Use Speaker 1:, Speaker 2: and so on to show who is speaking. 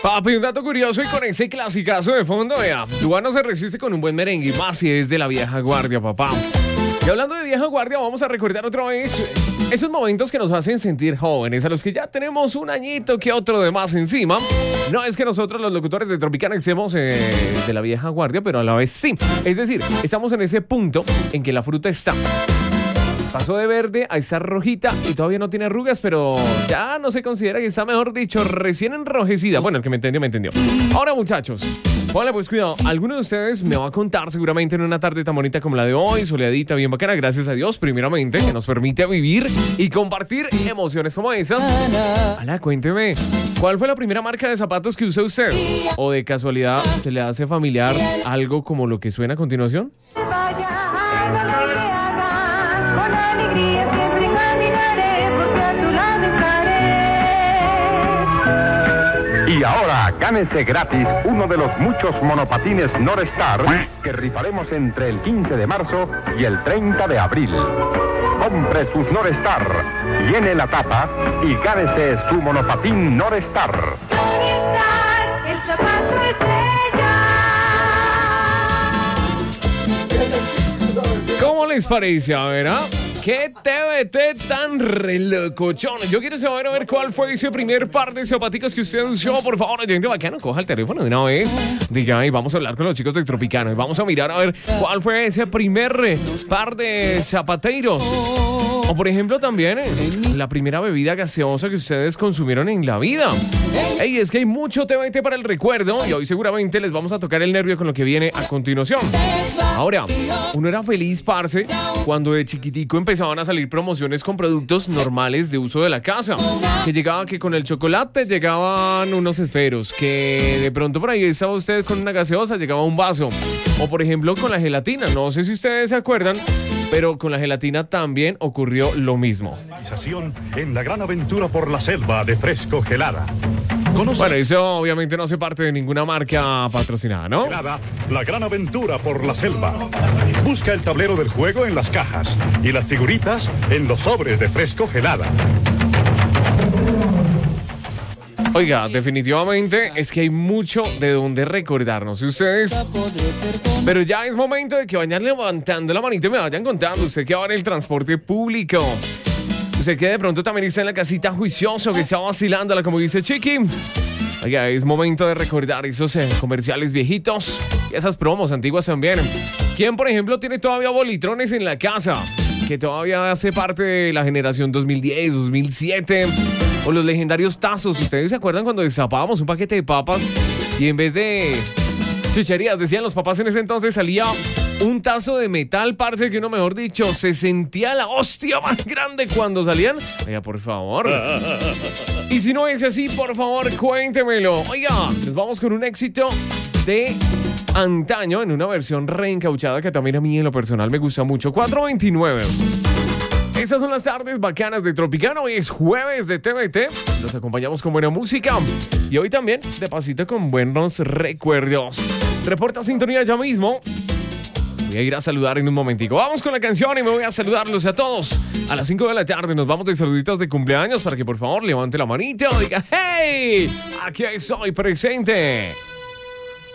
Speaker 1: Papi, un dato curioso y con ese clasicazo de fondo, vea, Dua no se resiste con un buen merengue, y más si es de la vieja guardia, papá. Y hablando de vieja guardia, vamos a recordar otra vez esos momentos que nos hacen sentir jóvenes, a los que ya tenemos un añito que otro de más encima. No es que nosotros los locutores de Tropicana estemos de la vieja guardia, pero a la vez sí. Es decir, estamos en ese punto en que la fruta está... pasó de verde a estar rojita y todavía no tiene arrugas, pero ya no se considera que está, mejor dicho, recién enrojecida. Bueno, el que me entendió, me entendió. Ahora, muchachos, pónganle pues cuidado. Alguno de ustedes me va a contar seguramente en una tarde tan bonita como la de hoy, soleadita, bien bacana, gracias a Dios, primeramente, que nos permite vivir y compartir emociones como esas. Ala, cuénteme, ¿cuál fue la primera marca de zapatos que usó usted? ¿O de casualidad se le hace familiar algo como lo que suena a continuación?
Speaker 2: Con alegría siempre caminaré, porque a tu lado estaré.
Speaker 3: Y ahora, gánese gratis uno de los muchos monopatines Norstar que rifaremos entre el 15 de marzo y el 30 de abril. Compre sus Norstar, llene la tapa y gánese su monopatín Norstar.
Speaker 2: El zapato estrella.
Speaker 1: ¿Cómo les parece? A ver, ¿ah? ¿Qué TBT tan relocochón? Yo quiero saber a ver cuál fue ese primer par de zapaticos que usted usó. Por favor, gente bacano, coja el teléfono de una vez. Diga, y vamos a hablar con los chicos de Tropicana. Y vamos a mirar a ver cuál fue ese primer par de zapateros. O por ejemplo también la primera bebida gaseosa que ustedes consumieron en la vida. Ey, es que hay mucho TBT para el recuerdo y hoy seguramente les vamos a tocar el nervio con lo que viene a continuación. Ahora, uno era feliz, parce, cuando de chiquitico empezaban a salir promociones con productos normales de uso de la casa. Que llegaba que con el chocolate llegaban unos esferos, que de pronto por ahí estaba usted con una gaseosa, llegaba un vaso. O por ejemplo con la gelatina, no sé si ustedes se acuerdan, pero con la gelatina también ocurrió lo mismo.
Speaker 4: En la gran aventura por la selva de Fresco Gelada.
Speaker 1: Bueno, eso obviamente no hace parte de ninguna marca patrocinada, ¿no?
Speaker 4: La gran aventura por la selva. Busca el tablero del juego en las cajas y las figuritas en los sobres de Fresco Gelada.
Speaker 1: Oiga, definitivamente es que hay mucho de donde recordarnos. ¿Y ustedes? Pero ya es momento de que vayan levantando la manita y me vayan contando. Usted que va en el transporte público. Usted que de pronto también está en la casita juicioso, que está vacilándola, como dice Chiqui. Oiga, es momento de recordar esos comerciales viejitos y esas promos antiguas también. ¿Quién, por ejemplo, tiene todavía bolitrones en la casa? Que todavía hace parte de la generación 2010, 2007. O los legendarios tazos. ¿Ustedes se acuerdan cuando destapábamos un paquete de papas y en vez de chucherías, decían los papás en ese entonces, salía un tazo de metal, parce, que uno, mejor dicho, se sentía la hostia más grande cuando salían? Oiga, por favor. Y si no es así, por favor, cuéntemelo. Oiga, nos vamos con un éxito de antaño en una versión reencauchada que también a mí en lo personal me gusta mucho. 429. Estas son las tardes bacanas de Tropicana. Hoy es jueves de TBT. Los acompañamos con buena música. Y hoy también, de pasito, con buenos recuerdos. Reporta sintonía ya mismo. Voy a ir a saludar en un momentico. Vamos con la canción y me voy a saludarlos a todos. A las 5 de la tarde nos vamos de saluditos de cumpleaños para que por favor levante la manita y diga: ¡Hey! Aquí estoy presente.